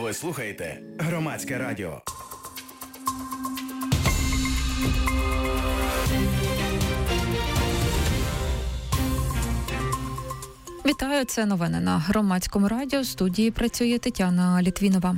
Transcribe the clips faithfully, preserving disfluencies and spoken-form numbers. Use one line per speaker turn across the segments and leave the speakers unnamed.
Ви слухаєте Громадське радіо.
Вітаю, це новини на Громадському радіо. В студії працює Тетяна Літвінова.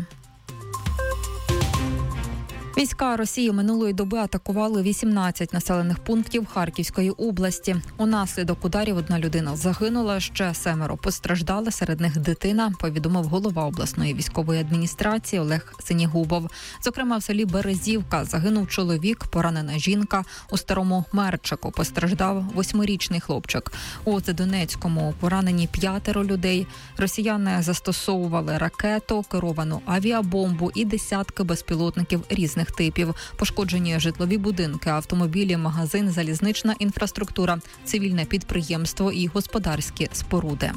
Війська Росії минулої доби атакували вісімнадцять населених пунктів Харківської області. Унаслідок ударів одна людина загинула, ще семеро постраждали, серед них дитина, повідомив голова обласної військової адміністрації Олег Синігубов. Зокрема, в селі Березівка загинув чоловік, поранена жінка. У Старому Мерчику постраждав восьмирічний хлопчик. У Донецькому поранені п'ятеро людей. Росіяни застосовували ракету, керовану авіабомбу і десятки безпілотників різних типів. Пошкоджені житлові будинки, автомобілі, магазин, залізнична інфраструктура, цивільне підприємство і господарські споруди.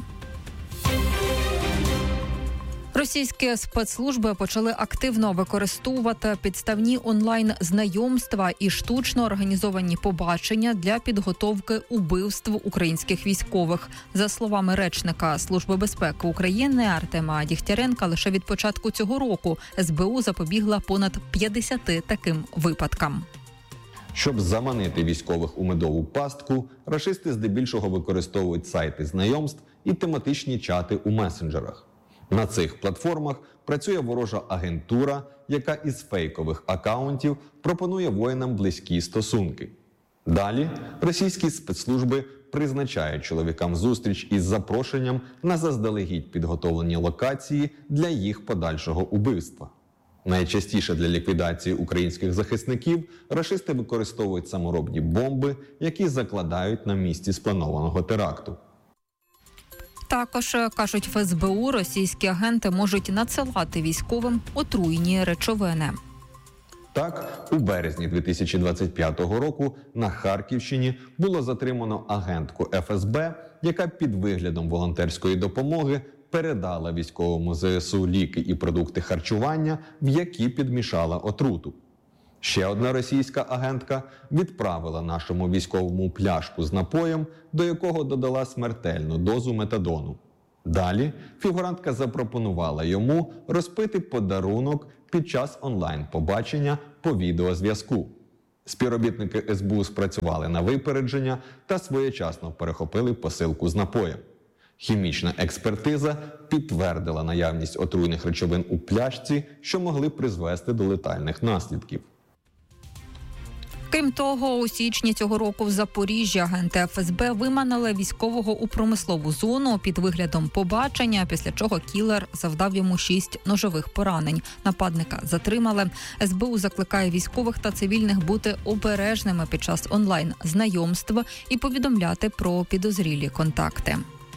Російські спецслужби почали активно використовувати підставні онлайн-знайомства і штучно організовані побачення для підготовки убивств українських військових. За словами речника Служби безпеки України Артема Дігтяренка, лише від початку цього року ес бе у запобігла понад п'ятдесяти таким випадкам.
Щоб заманити військових у медову пастку, рашисти здебільшого використовують сайти знайомств і тематичні чати у месенджерах. На цих платформах працює ворожа агентура, яка із фейкових акаунтів пропонує воїнам близькі стосунки. Далі російські спецслужби призначають чоловікам зустріч із запрошенням на заздалегідь підготовлені локації для їх подальшого убивства. Найчастіше для ліквідації українських захисників рашисти використовують саморобні бомби, які закладають на місці спланованого теракту.
Також, кажуть в ес бе у, російські агенти можуть надсилати військовим отруйні речовини.
Так, у березні дві тисячі двадцять п'ятого року на Харківщині було затримано агентку еф ес бе, яка під виглядом волонтерської допомоги передала військовому зе ес у ліки і продукти харчування, в які підмішала отруту. Ще одна російська агентка відправила нашому військовому пляшку з напоєм, до якого додала смертельну дозу метадону. Далі фігурантка запропонувала йому розпити подарунок під час онлайн-побачення по відеозв'язку. Співробітники ес бе у спрацювали на випередження та своєчасно перехопили посилку з напоєм. Хімічна експертиза підтвердила наявність отруйних речовин у пляшці, що могли призвести до летальних наслідків.
Крім того, у січні цього року в Запоріжжі агенти еф ес бе виманили військового у промислову зону під виглядом побачення, після чого кілер завдав йому шість ножових поранень. Нападника затримали. ес бе у закликає військових та цивільних бути обережними під час онлайн-знайомств і повідомляти про підозрілі контакти.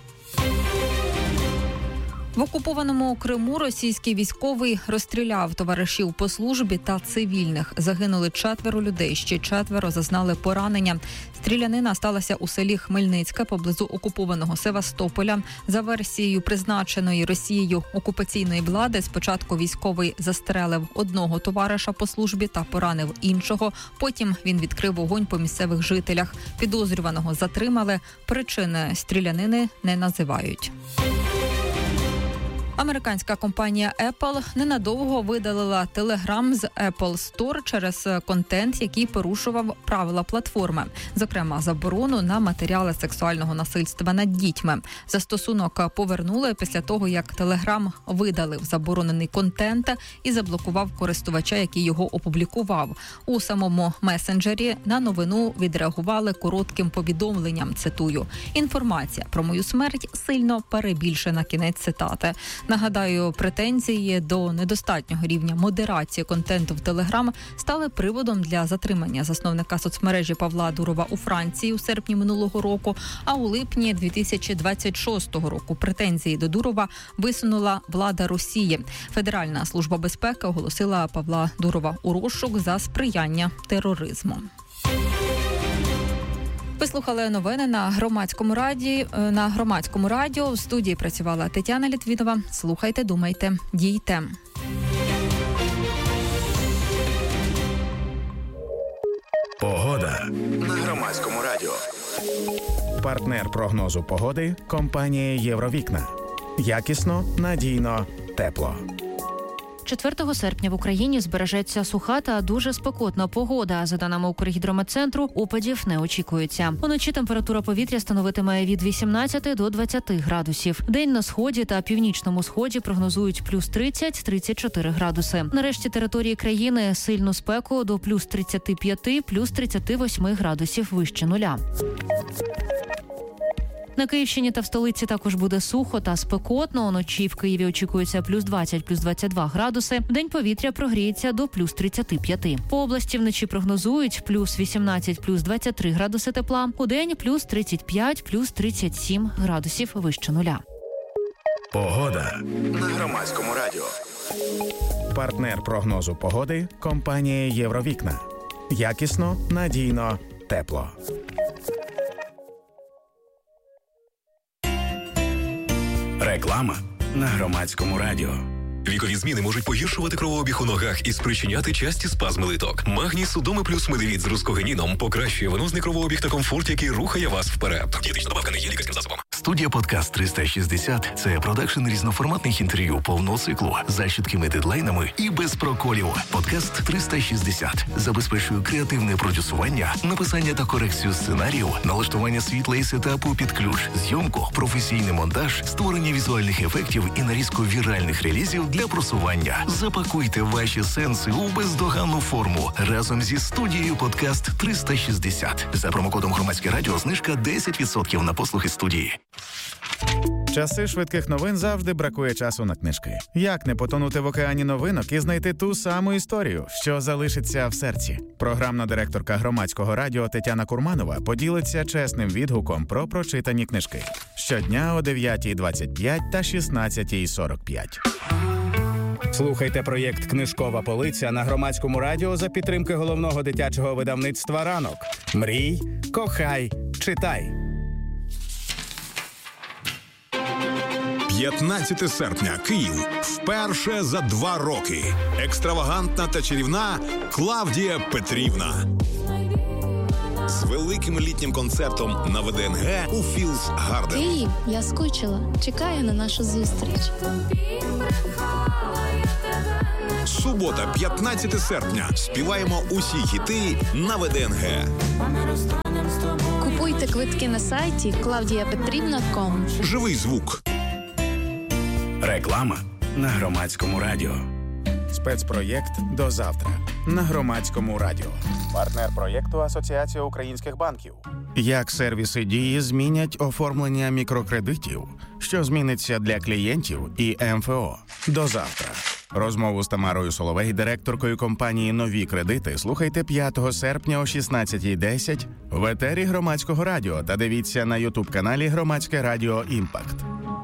В окупованому Криму російський військовий розстріляв товаришів по службі та цивільних. Загинули четверо людей, ще четверо зазнали поранення. Стрілянина сталася у селі Хмельницьке поблизу окупованого Севастополя. За версією призначеної Росією окупаційної влади, спочатку військовий застрелив одного товариша по службі та поранив іншого. Потім він відкрив вогонь по місцевих жителях. Підозрюваного затримали. Причини стрілянини не називають. Американська компанія Apple ненадовго видалила Telegram з Apple Store через контент, який порушував правила платформи, зокрема заборону на матеріали сексуального насильства над дітьми. Застосунок повернули після того, як Telegram видалив заборонений контент і заблокував користувача, який його опублікував. У самому месенджері на новину відреагували коротким повідомленням, цитую: «Інформація про мою смерть сильно перебільшена», кінець цитати. Нагадаю, претензії до недостатнього рівня модерації контенту в Telegram стали приводом для затримання засновника соцмережі Павла Дурова у Франції у серпні минулого року, а у липні дві тисячі двадцять шостого року претензії до Дурова висунула влада Росії. Федеральна служба безпеки оголосила Павла Дурова у розшук за сприяння тероризму. Ви слухали новини на Громадському радіо. На Громадському радіо в студії працювала Тетяна Літвінова. Слухайте, думайте, дійте.
Погода на Громадському радіо.
Партнер прогнозу погоди – компанія «Євровікна». Якісно, надійно, тепло.
четвертого серпня в Україні збережеться суха та дуже спекотна погода. За даними Укргідрометцентру, опадів не очікується. Уночі температура повітря становитиме від вісімнадцяти до двадцяти градусів. День на сході та північному сході прогнозують плюс тридцять - тридцять чотири градуси. На решті території країни сильну спеку до плюс тридцяти п'яти - плюс тридцяти восьми градусів вище нуля. На Київщині та в столиці також буде сухо та спекотно. Уночі в Києві очікується плюс двадцять - плюс двадцять два градуси. Вдень повітря прогріється до плюс тридцяти п'яти. По області вночі прогнозують плюс вісімнадцять - плюс двадцять три градуси тепла. Удень плюс тридцять п'ять - плюс тридцять сім градусів вище нуля.
Погода на Громадському радіо.
Партнер прогнозу погоди – компанія «Євровікна». Якісно, надійно, тепло.
Реклама на Громадському радіо.
Вікові зміни можуть погіршувати кровообіг у ногах і спричиняти часті спазми литок. Магній Судоми плюс Медивіт з рускогеніном покращує венозний кровообіг та комфорт, який рухає вас вперед. Дієтична добавка не є лікарським засобом.
Студія «Подкаст триста шістдесят» – це продакшн різноформатних інтерв'ю повного циклу з чіткими дедлайнами і без проколів. «Подкаст триста шістдесят» забезпечує креативне продюсування, написання та корекцію сценаріїв, налаштування світла і сетапу під ключ, зйомку, професійний монтаж, створення візуальних ефектів і нарізку віральних релізів для просування. Запакуйте ваші сенси у бездоганну форму разом зі студією «Подкаст триста шістдесят». За промокодом «Громадське радіо» знижка десять відсотків на послуги студії.
Часи швидких новин завжди бракує часу на книжки. Як не потонути в океані новинок і знайти ту саму історію, що залишиться в серці? Програмна директорка Громадського радіо Тетяна Курманова поділиться чесним відгуком про прочитані книжки. Щодня о дев'ятій двадцять п'ять та шістнадцятій сорок п'ять.
Слухайте проєкт «Книжкова полиця» на Громадському радіо за підтримки головного дитячого видавництва «Ранок». Мрій, кохай, читай.
п'ятнадцяте серпня. Київ. Вперше за два роки. Екстравагантна та чарівна Клавдія Петрівна. З великим літнім концертом на ВДНГ у Філдс Гарден.
Київ, я скучила. Чекаю на нашу зустріч.
Субота, п'ятнадцяте серпня. Співаємо усі хіти на ВДНГ.
Купуйте квитки на сайті клавдія петрівна крапка ком.
Живий звук.
Реклама на Громадському радіо.
Спецпроєкт «До завтра» на Громадському радіо. Партнер проєкту Асоціація українських банків. Як сервіси Дії змінять оформлення мікрокредитів? Що зміниться для клієнтів і ем еф о? До завтра. Розмову з Тамарою Соловей, директоркою компанії «Нові кредити», слухайте п'ятого серпня о шістнадцятій десять в етері Громадського радіо та дивіться на ютуб-каналі Громадське радіо «Імпакт».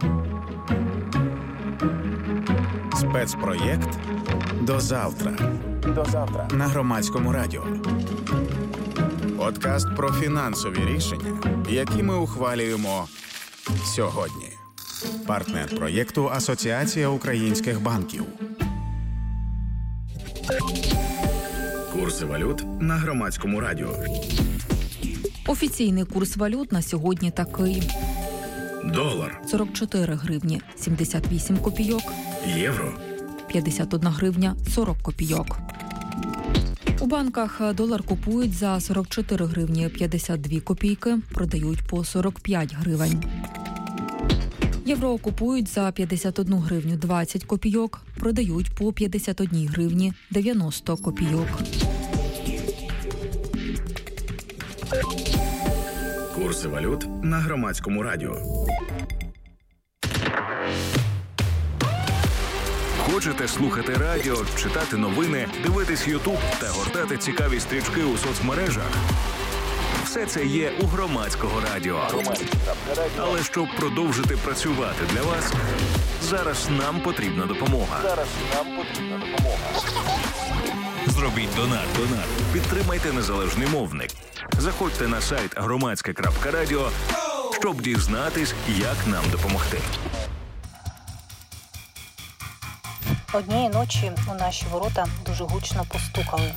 Спецпроєкт «До завтра». До завтра на Громадському радіо. Подкаст про фінансові рішення, які ми ухвалюємо сьогодні. Партнер проєкту Асоціація українських банків.
Курси валют на Громадському радіо.
Офіційний курс валют на сьогодні такий.
Долар
сорок чотири гривні сімдесят вісім копійок.
Євро
п'ятдесят одна гривня сорок копійок. У банках долар купують за сорок чотири гривні п'ятдесят дві копійки, продають по сорок п'ять гривень. Євро купують за п'ятдесят одну гривню двадцять копійок, продають по п'ятдесят одна гривні дев'яносто копійок.
Курси валют на Громадському радіо.
Хочете слухати радіо, читати новини, дивитись Ютуб та гортати цікаві стрічки у соцмережах? Все це є у Громадського радіо. Але щоб продовжити працювати для вас, зараз нам потрібна допомога. Зараз нам потрібна допомога. Зробіть донат. Донат. Підтримайте незалежний мовник. Заходьте на сайт громадське крапка радіо, щоб дізнатись, як нам допомогти.
Однієї ночі у наші ворота дуже гучно постукали.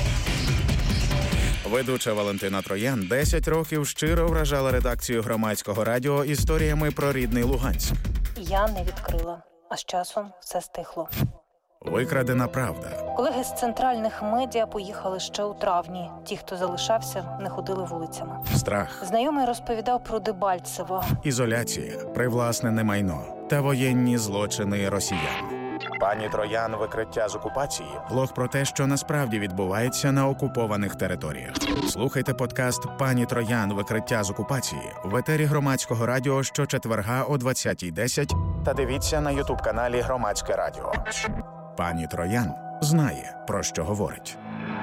Ведуча Валентина Троян десять років щиро вражала редакцію Громадського радіо історіями про рідний Луганськ.
Я не відкрила, а з часом все стихло.
викрадена правда.
Колеги з центральних медіа поїхали ще у травні. Ті, хто залишався, не ходили вулицями.
Страх,
Знайомий розповідав про Дебальцево.
ізоляція, привласнене майно та воєнні злочини росіян. Пані Троян. Викриття з окупації. Блог про те, що насправді відбувається на окупованих територіях. Слухайте подкаст «Пані Троян. Викриття з окупації» в етері Громадського радіо щочетверга о двадцятій десять та дивіться на ютуб-каналі Громадське радіо. Пані Троян знає, про що говорить.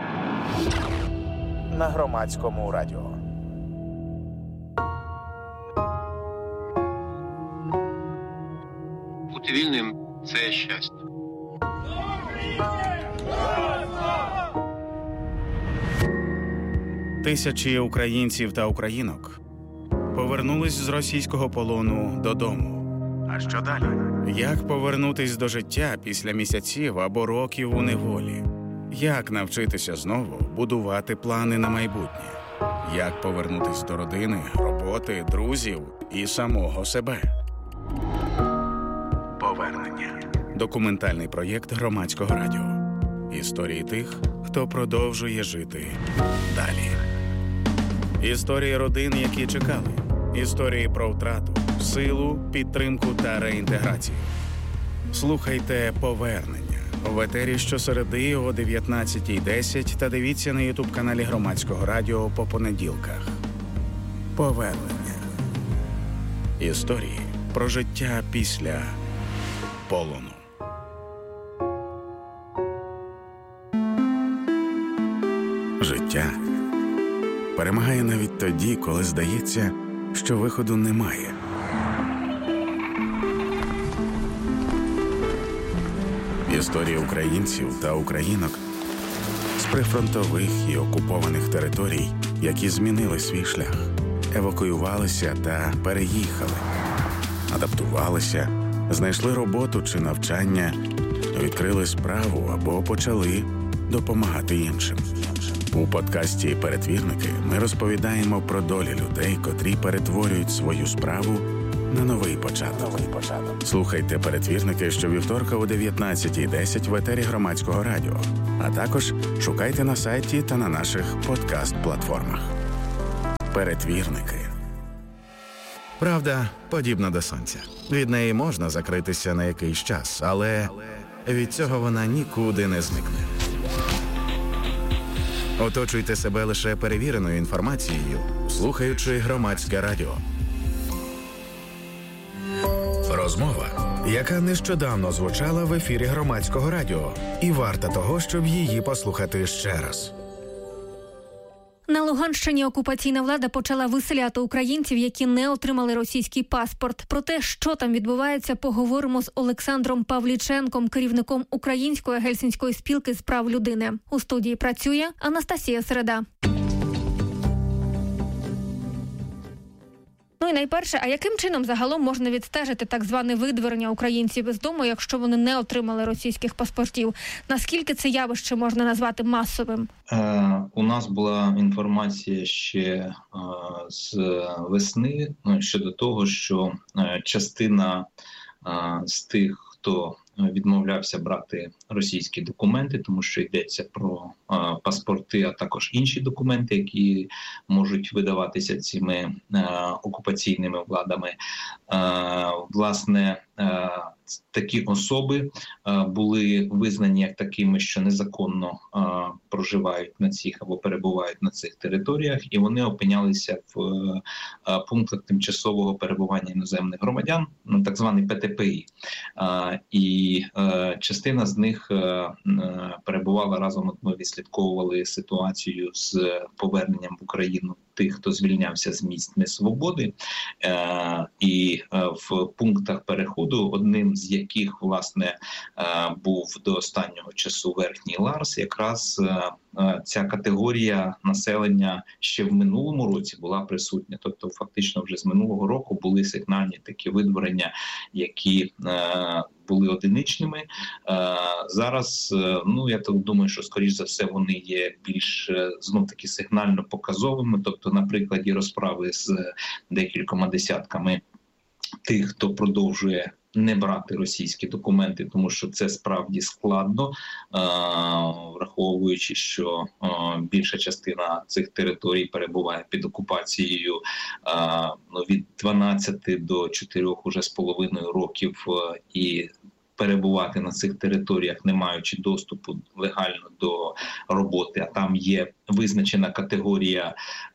На Громадському радіо.
Бути вільним – це щастя.
Тисячі українців та українок повернулись з російського полону додому. А що далі? Як повернутись до життя після місяців або років у неволі? Як навчитися знову будувати плани на майбутнє? Як повернутись до родини, роботи, друзів і самого себе? Повернення. Документальний проєкт Громадського радіо. Історії тих, хто продовжує жити далі. Історії родин, які чекали. Історії про втрату, силу, підтримку та реінтеграцію. Слухайте «Повернення» в етері щосереди о дев'ятнадцятій десять та дивіться на ютуб-каналі Громадського радіо по понеділках. Повернення. Історії про життя після полону. Життя перемагає навіть тоді, коли здається, що виходу немає. Історії українців та українок з прифронтових і окупованих територій, які змінили свій шлях, евакуювалися та переїхали, адаптувалися, знайшли роботу чи навчання, відкрили справу або почали допомагати іншим. У подкасті «Перетвірники» ми розповідаємо про долі людей, котрі перетворюють свою справу на новий початок. Слухайте «Перетвірники» щовівторка о дев'ятнадцятій десять в етері Громадського радіо, а також шукайте на сайті та на наших подкаст-платформах. «Перетвірники». Правда подібна до сонця. Від неї можна закритися на якийсь час, але від цього вона нікуди не зникне. Оточуйте себе лише перевіреною інформацією, слухаючи Громадське радіо. Розмова, яка нещодавно звучала в ефірі Громадського радіо, і варта того, щоб її послухати ще раз.
На Луганщині окупаційна влада почала виселяти українців, які не отримали російський паспорт. Про те, що там відбувається, поговоримо з Олександром Павліченком, керівником Української гельсінської спілки з прав людини. У студії працює Анастасія Середа. Ну і найперше, а яким чином загалом можна відстежити так зване видворення українців із дому, якщо вони не отримали російських паспортів? Наскільки це явище можна назвати масовим?
Е, у нас була інформація ще е, з весни ну, щодо того, що е, частина е, з тих, хто відмовлявся брати російські документи, тому що йдеться про е, паспорти, а також інші документи, які можуть видаватися цими е, окупаційними владами. Е, власне, е, такі особи е, були визнані як такими, що незаконно е, проживають на цих або перебувають на цих територіях, і вони опинялися в е, пунктах тимчасового перебування іноземних громадян, ну, так званий Пе Те Пе І. Е, і е, частина з них е, е, перебувала разом, от ми відслідковували ситуацію з поверненням в Україну тих, хто звільнявся з місць несвободи, е, і е, в пунктах переходу, одним з яких, власне, е, був до останнього часу Верхній Ларс, якраз е, ця категорія населення ще в минулому році була присутня. Тобто, фактично, вже з минулого року були сигнальні такі видворення, які е, були одиничними. Е, зараз, е, ну, я так думаю, що, скоріш за все, вони є більш, е, знов-таки, сигнально показовими. Тобто, на прикладі розправи з декількома десятками тих, хто продовжує не брати російські документи, тому що це справді складно, враховуючи, що більша частина цих територій перебуває під окупацією від дванадцяти до чотирьох уже з половиною років, і перебувати на цих територіях, не маючи доступу легально до роботи, а там є визначена категорія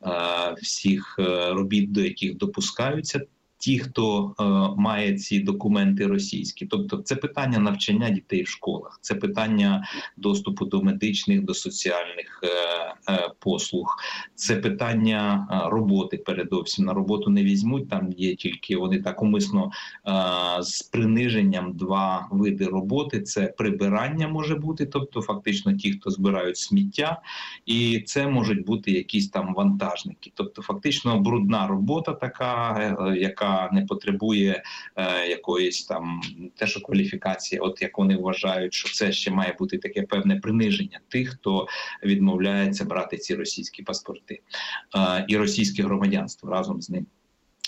всіх робіт, до яких допускаються ті, хто е, має ці документи російські. Тобто це питання навчання дітей в школах, це питання доступу до медичних, до соціальних е, е, послуг, це питання е, роботи передовсім. На роботу не візьмуть, там є тільки, вони так умисно е, з приниженням два види роботи. Це прибирання може бути, тобто фактично ті, хто збирають сміття, і це можуть бути якісь там вантажники. Тобто фактично брудна робота така, е, яка не потребує е, якоїсь там те, що кваліфікації, от як вони вважають, що це ще має бути таке певне приниження тих, хто відмовляється брати ці російські паспорти е, і російське громадянство разом з ним.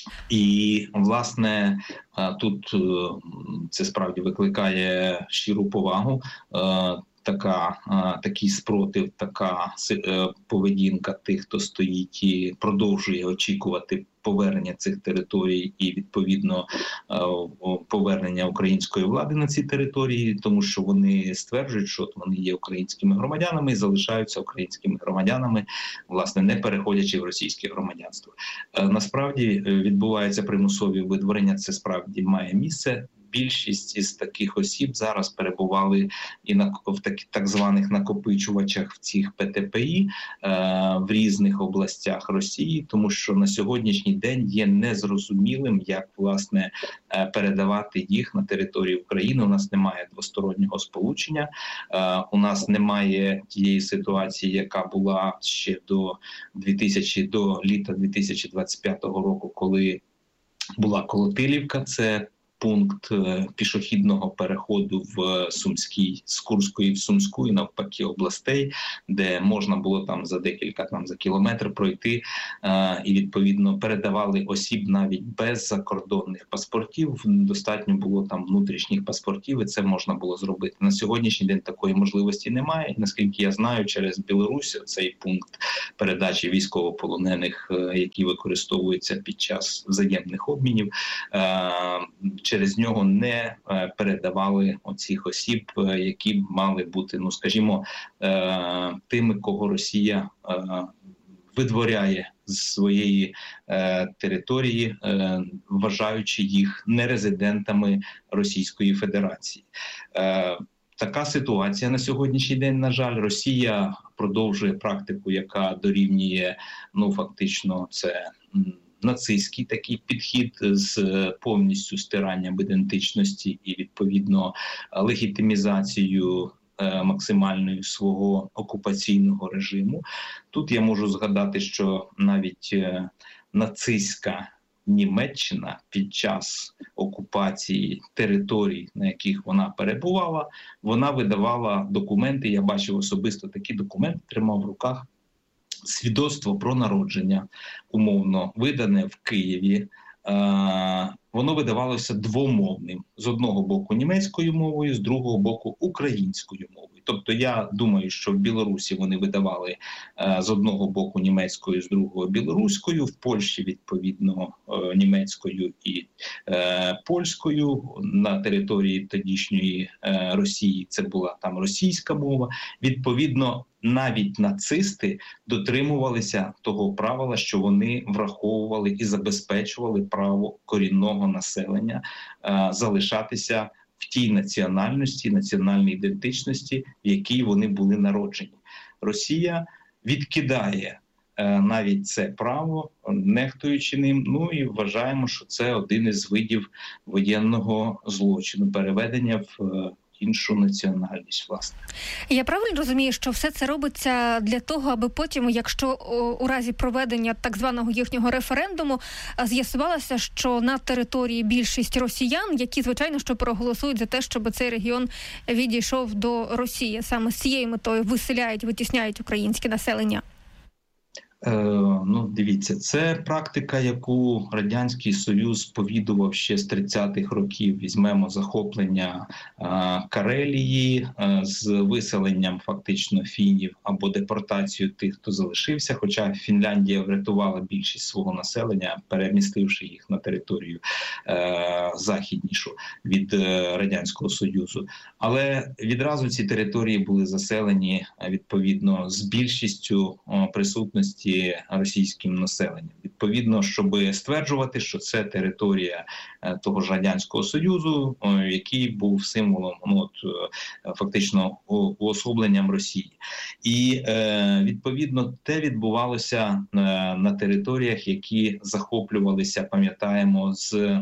І, власне, тут е, це справді викликає щиру повагу, е, така, такий спротив, така поведінка тих, хто стоїть і продовжує очікувати повернення цих територій і, відповідно, повернення української влади на ці території, тому що вони стверджують, що вони є українськими громадянами і залишаються українськими громадянами, власне, не переходячи в російське громадянство. Насправді відбуваються примусові видворення, це справді має місце. Більшість із таких осіб зараз перебували і на в так, так званих накопичувачах в цих Пе Те Пе І е, в різних областях Росії, тому що на сьогоднішній день є незрозумілим, як, власне, е, передавати їх на територію України. У нас немає двостороннього сполучення, е, у нас немає тієї ситуації, яка була ще до дві тисячі до літа дві тисячі двадцять п'ятого року, коли була Колотилівка, це пункт пішохідного переходу в Сумській, з Курської в Сумську і навпаки областей, де можна було там за декілька, там за кілометр пройти, е, і відповідно передавали осіб навіть без закордонних паспортів. Достатньо було там внутрішніх паспортів, і це можна було зробити. На сьогоднішній день такої можливості немає. І, наскільки я знаю, через Білорусь цей пункт передачі військовополонених, е, які використовуються під час взаємних обмінів, е, через нього не передавали оцих осіб, які мали бути, ну скажімо, тими, кого Росія видворяє з своєї території, вважаючи їх нерезидентами Російської Федерації. Така ситуація на сьогоднішній день, на жаль. Росія продовжує практику, яка дорівнює, ну фактично, це нацистський такий підхід з повністю стиранням ідентичності і, відповідно, легітимізацією е, максимальною свого окупаційного режиму. Тут я можу згадати, що навіть е, нацистська Німеччина під час окупації територій, на яких вона перебувала, вона видавала документи, я бачив особисто такі документи, тримав в руках, свідоцтво про народження, умовно, видане в Києві. Воно видавалося двомовним. З одного боку німецькою мовою, з другого боку українською мовою. Тобто я думаю, що в Білорусі вони видавали з одного боку німецькою, з другого білоруською, в Польщі, відповідно, німецькою і е, польською. На території тодішньої е, Росії це була там російська мова. Відповідно, навіть нацисти дотримувалися того правила, що вони враховували і забезпечували право корінного населення е, залишатися в тій національності, національній ідентичності, в якій вони були народжені. Росія відкидає е, навіть це право, нехтуючи ним, ну і вважаємо, що це один із видів воєнного злочину, переведення в е, іншу національність, власне.
Я правильно розумію, що все це робиться для того, аби потім, якщо у разі проведення так званого їхнього референдуму з'ясувалося, що на території більшість росіян, які, звичайно, що проголосують за те, щоб цей регіон відійшов до Росії, саме з цією метою виселяють, витісняють українське населення?
Е, ну, дивіться, це практика, яку Радянський Союз сповідував ще з тридцятих років. Візьмемо захоплення е, Карелії е, з виселенням фактично фінів або депортацію тих, хто залишився, хоча Фінляндія врятувала більшість свого населення, перемістивши їх на територію е, західнішу від е, Радянського Союзу. Але відразу ці території були заселені, відповідно, з більшістю е, присутності російським населенням. Відповідно, щоб стверджувати, що це територія того ж Радянського Союзу, який був символом, ну, от, фактично уособленням Росії. І, відповідно, те відбувалося на територіях, які захоплювалися, пам'ятаємо, з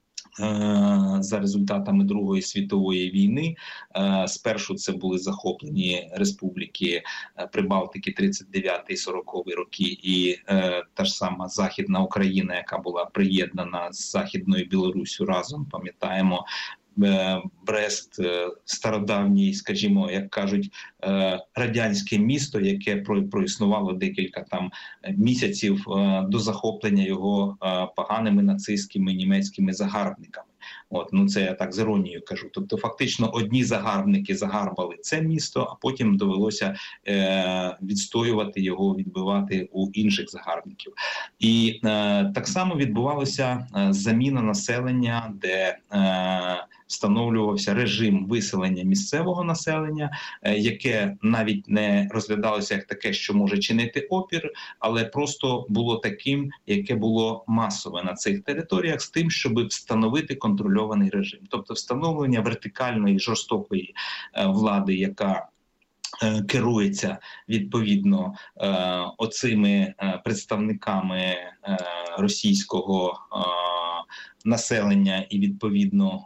за результатами Другої світової війни. Спершу це були захоплені республіки Прибалтики тридцять дев'ятий сороковий роки і та ж сама Західна Україна, яка була приєднана з Західною Білоруссю разом, пам'ятаємо, Брест, стародавній, скажімо, як кажуть, радянське місто, яке проіснувало декілька там місяців до захоплення його поганими нацистськими німецькими загарбниками. От, ну це я так з іронією кажу. Тобто фактично одні загарбники загарбали це місто, а потім довелося е, відстоювати його, відбивати у інших загарбників. І е, так само відбувалася е, заміна населення, де е, встановлювався режим виселення місцевого населення, е, яке навіть не розглядалося як таке, що може чинити опір, але просто було таким, яке було масове на цих територіях, з тим, щоб встановити контрольований режим. Тобто встановлення вертикальної, жорстокої е, влади, яка е, керується, відповідно, е, оцими е, представниками е, російського е, населення і, відповідно,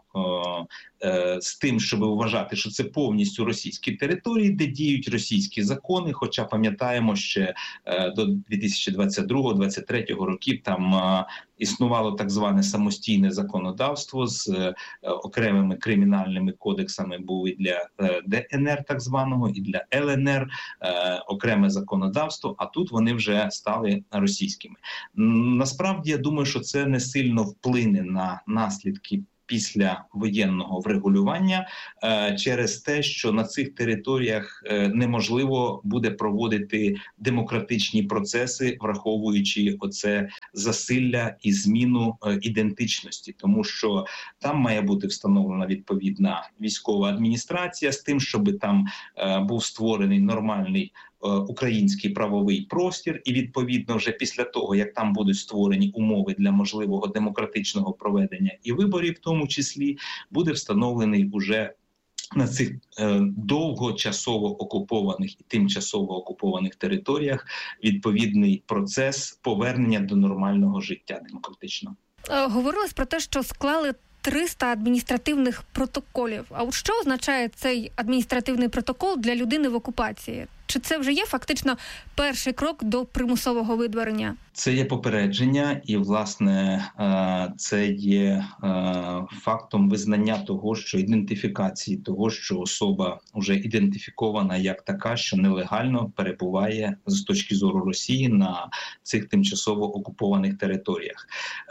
з тим, щоб вважати, що це повністю російські території, де діють російські закони, хоча пам'ятаємо, ще до дві тисячі двадцять другого - двадцять третього років там існувало так зване самостійне законодавство з окремими кримінальними кодексами, був і для Де Ен Ер так званого, і для Ел Ен Ер окреме законодавство, а тут вони вже стали російськими. Насправді, я думаю, що це не сильно вплине на наслідки після воєнного врегулювання е, через те, що на цих територіях е, неможливо буде проводити демократичні процеси, враховуючи оце засилля і зміну е, ідентичності, тому що там має бути встановлена відповідна військова адміністрація з тим, щоб там е, був створений нормальний український правовий простір, і відповідно вже після того, як там будуть створені умови для можливого демократичного проведення і виборів, в тому числі, буде встановлений уже на цих е, довгочасово окупованих і тимчасово окупованих територіях відповідний процес повернення до нормального життя демократичного.
Говорилось про те, що склали триста адміністративних протоколів. А от що означає цей адміністративний протокол для людини в окупації? Чи це вже є фактично перший крок до примусового видворення?
Це є попередження і, власне, це є фактом визнання того, що ідентифікації того, що особа вже ідентифікована як така, що нелегально перебуває з точки зору Росії на цих тимчасово окупованих територіях.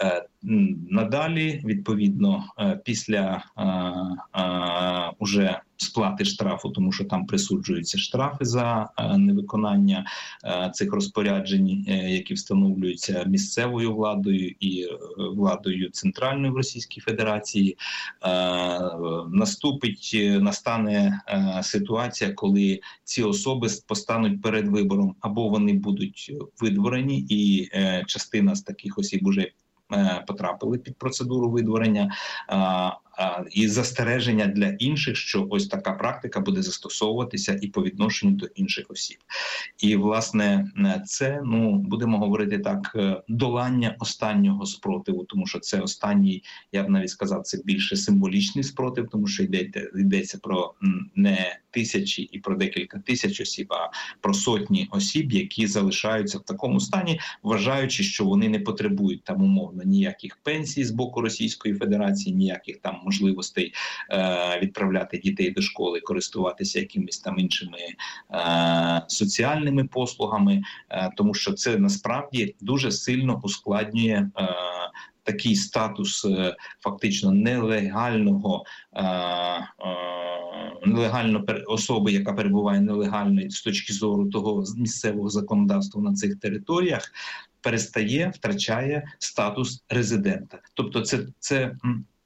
Надалі, відповідно, після уже сплати штрафу, тому що там присуджуються штрафи за невиконання цих розпоряджень, які встановлюються місцевою владою і владою центральною в Російській Федерації. Наступить, настане ситуація, коли ці особи постануть перед вибором, або вони будуть видворені, і частина з таких осіб уже потрапили під процедуру видворення, і застереження для інших, що ось така практика буде застосовуватися і по відношенню до інших осіб. І, власне, це, ну, будемо говорити так, долання останнього спротиву, тому що це останній, я б навіть сказав, це більше символічний спротив, тому що йдеться, йдеться про не тисячі і про декілька тисяч осіб, а про сотні осіб, які залишаються в такому стані, вважаючи, що вони не потребують там умовно ніяких пенсій з боку Російської Федерації, ніяких там можливостей е, відправляти дітей до школи, користуватися якимись там іншими е, соціальними послугами, е, тому що це насправді дуже сильно ускладнює е, такий статус е, фактично нелегального е, е, нелегально особи, яка перебуває нелегально з точки зору того місцевого законодавства на цих територіях, перестає, втрачає статус резидента. Тобто це, це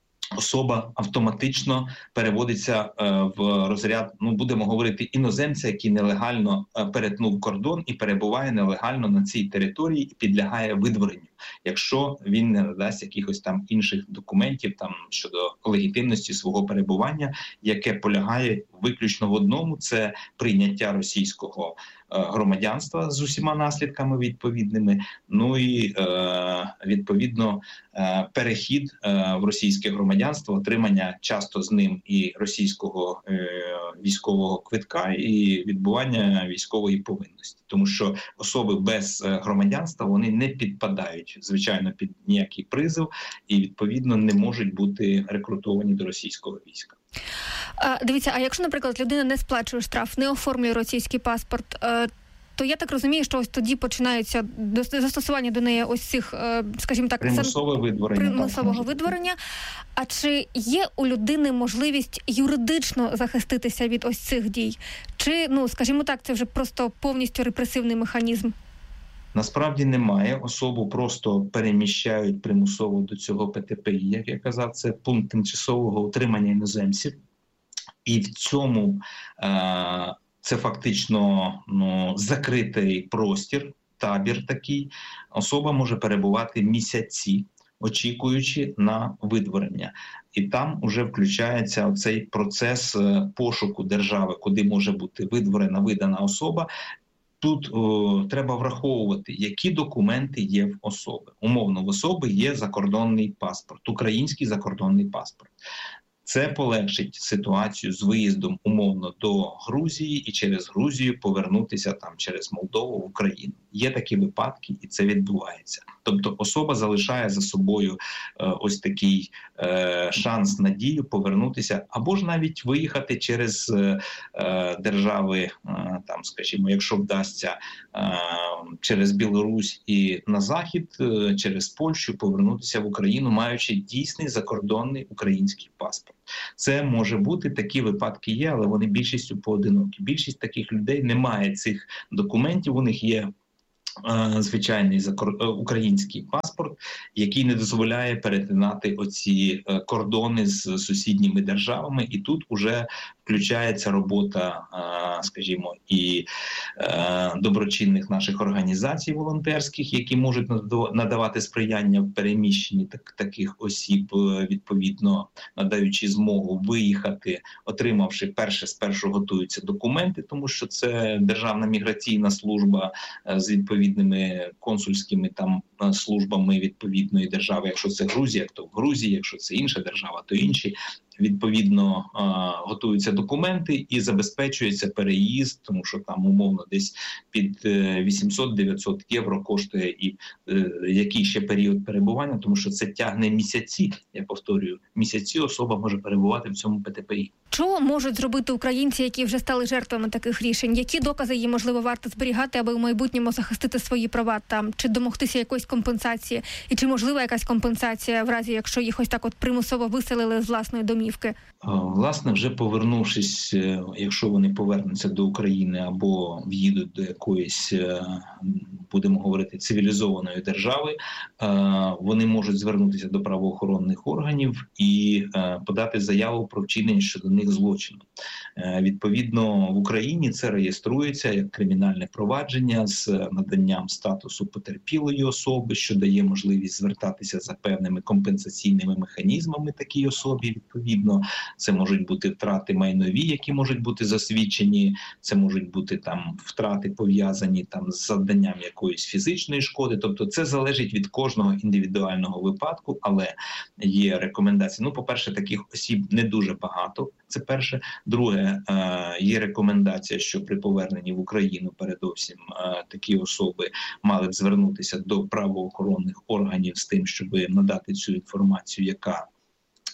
особа автоматично переводиться е, в розряд, ну будемо говорити, іноземця, який нелегально е, перетнув кордон і перебуває нелегально на цій території і підлягає видворенню, якщо він не надасть якихось там інших документів там щодо легітимності свого перебування, яке полягає виключно в одному – це прийняття російського громадянства з усіма наслідками відповідними, ну і е, відповідно е, перехід е, в російське громадянство, отримання часто з ним і російського е, військового квитка, і відбування військової повинності. Тому що особи без громадянства, вони не підпадають, звичайно, під ніякий призов і, відповідно, не можуть бути рекрутовані до російського війська.
А, дивіться, а якщо, наприклад, людина не сплачує штраф, не оформлює російський паспорт, то я так розумію, що ось тоді починається застосування до неї ось цих, скажімо так,
примусове видворення,
примусового видворення. А чи є у людини можливість юридично захиститися від ось цих дій? Чи, ну, скажімо так, це вже просто повністю репресивний механізм?
Насправді немає. Особу просто переміщають примусово до цього Пе Те Пе І, як я казав, це пункт тимчасового утримання іноземців. І в цьому е- це фактично ну, закритий простір, табір такий. Особа може перебувати місяці, очікуючи на видворення. І там вже включається цей процес пошуку держави, куди може бути видворена, видана особа. Тут о, треба враховувати, які документи є в особи. Умовно, в особи є закордонний паспорт, український закордонний паспорт. Це полегшить ситуацію з виїздом умовно до Грузії і через Грузію повернутися там через Молдову в Україну. Є такі випадки, і це відбувається. Тобто особа залишає за собою е, ось такий е, шанс, надію повернутися, або ж навіть виїхати через е, держави, е, там, скажімо, якщо вдасться, е, через Білорусь і на захід, е, через Польщу повернутися в Україну, маючи дійсний закордонний український паспорт. Це може бути, такі випадки є, але вони більшістю поодинокі. Більшість таких людей не має цих документів, у них є звичайний український паспорт, який не дозволяє перетинати оці кордони з сусідніми державами. І тут уже включається робота, скажімо, і доброчинних наших організацій волонтерських, які можуть надавати сприяння в переміщенні так, таких осіб, відповідно надаючи змогу виїхати, отримавши перше, спершу готуються документи, тому що це Державна міграційна служба з відповідними консульськими там службами відповідної держави. Якщо це Грузія, то в Грузії, якщо це інша держава, то інші. Відповідно, готуються документи і забезпечується переїзд, тому що там умовно десь під вісімсот-дев'ятсот євро коштує і який ще період перебування, тому що це тягне місяці, я повторюю, місяці особа може перебувати в цьому Пе Те Пе І.
Що можуть зробити українці, які вже стали жертвами таких рішень? Які докази їм, можливо, варто зберігати, аби в майбутньому захистити свої права там? Чи домогтися якоїсь компенсації? І чи можлива якась компенсація в разі, якщо їх ось так от примусово виселили з власної домівки?
Власне, вже повернувшись, якщо вони повернуться до України або в'їдуть до якоїсь, будемо говорити, цивілізованої держави, вони можуть звернутися до правоохоронних органів і подати заяву про вчинення щодо них злочину. Відповідно, в Україні це реєструється як кримінальне провадження з наданням статусу потерпілої особи, що дає можливість звертатися за певними компенсаційними механізмами такій особі. Відповідно, це можуть бути втрати майнові, які можуть бути засвідчені, це можуть бути там втрати пов'язані там з завданням якоїсь фізичної шкоди. Тобто це залежить від кожного індивідуального випадку, але є рекомендації. Ну, по-перше, таких осіб не дуже багато. Це перше. Друге, є рекомендація, що при поверненні в Україну передовсім такі особи мали б звернутися до правоохоронних органів з тим, щоб надати цю інформацію, яка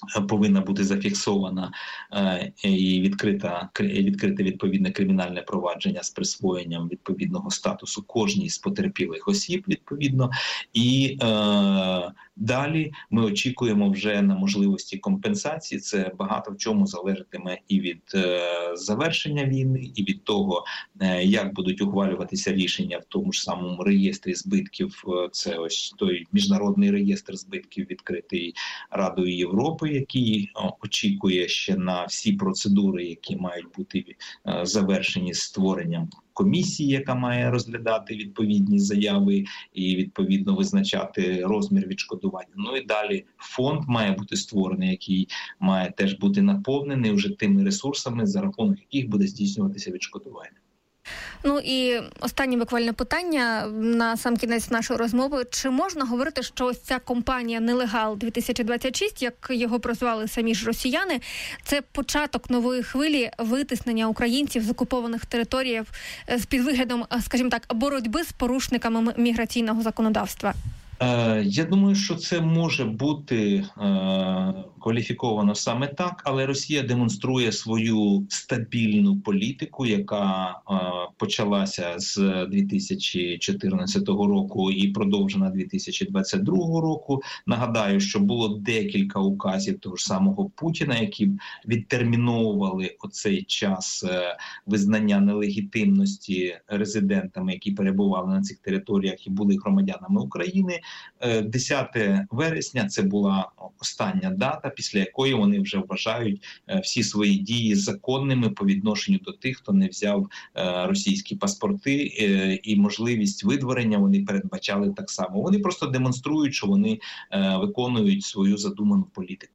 повинна бути зафіксована е, і відкрита, відкрите відповідне кримінальне провадження з присвоєнням відповідного статусу кожній з потерпілих осіб, відповідно. І е, далі ми очікуємо вже на можливості компенсації. Це багато в чому залежатиме і від е, завершення війни, і від того, е, як будуть ухвалюватися рішення в тому ж самому реєстрі збитків. Це ось той міжнародний реєстр збитків, відкритий Радою Європи, який очікує ще на всі процедури, які мають бути завершені з створенням комісії, яка має розглядати відповідні заяви і відповідно визначати розмір відшкодування. Ну і далі фонд має бути створений, який має теж бути наповнений вже тими ресурсами, за рахунок яких буде здійснюватися відшкодування.
Ну і останнє буквально питання на сам кінець нашої розмови. Чи можна говорити, що ось ця компанія «Нелегал дві тисячі двадцять шість», як його прозвали самі ж росіяни, це початок нової хвилі витиснення українців з окупованих територій під виглядом, скажімо так, боротьби з порушниками міграційного законодавства?
Я думаю, що це може бути е, кваліфіковано саме так, але Росія демонструє свою стабільну політику, яка е, почалася з дві тисячі чотирнадцятого року і продовжена дві тисячі двадцять другого року. Нагадаю, що було декілька указів того ж самого Путіна, які відтерміновували оцей час е, визнання нелегітимності резидентами, які перебували на цих територіях і були громадянами України. десяте вересня – це була остання дата, після якої вони вже вважають всі свої дії законними по відношенню до тих, хто не взяв російські паспорти, і можливість видворення вони передбачали так само. Вони просто демонструють, що вони виконують свою задуману політику.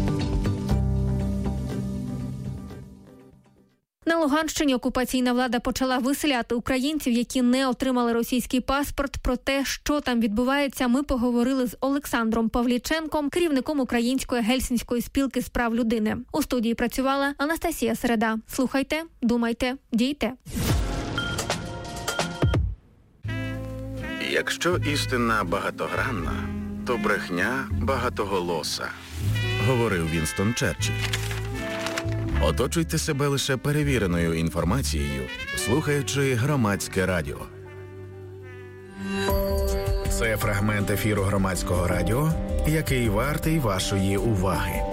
На Луганщині окупаційна влада почала виселяти українців, які не отримали російський паспорт. Про те, що там відбувається, ми поговорили з Олександром Павліченком, керівником Української Гельсінської спілки з прав людини. У студії працювала Анастасія Середа. Слухайте, думайте, дійте.
Якщо істина багатогранна, то брехня багатоголоса, говорив Вінстон Черчилль. Оточуйте себе лише перевіреною інформацією, слухаючи Громадське радіо. Це фрагмент ефіру Громадського радіо, який вартий вашої уваги.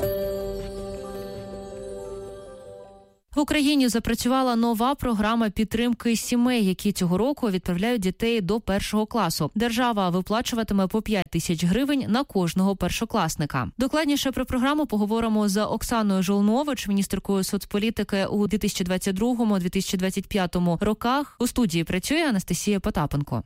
В Україні запрацювала нова програма підтримки сімей, які цього року відправляють дітей до першого класу. Держава виплачуватиме по п'ять тисяч гривень на кожного першокласника. Докладніше про програму поговоримо з Оксаною Жолнович, міністеркою соцполітики у дві тисячі двадцять другому - дві тисячі двадцять п'ятому роках. У студії працює Анастасія Потапенко.